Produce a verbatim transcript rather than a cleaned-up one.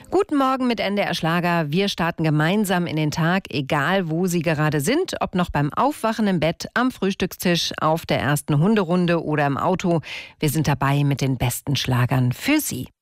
Guten Morgen mit N D R Schlager. Wir starten gemeinsam in den Tag, egal wo Sie gerade sind, ob noch beim Aufwachen im Bett, am Frühstückstisch, auf der ersten Hunderunde oder im Auto. Wir sind dabei mit den besten Schlagern für Sie.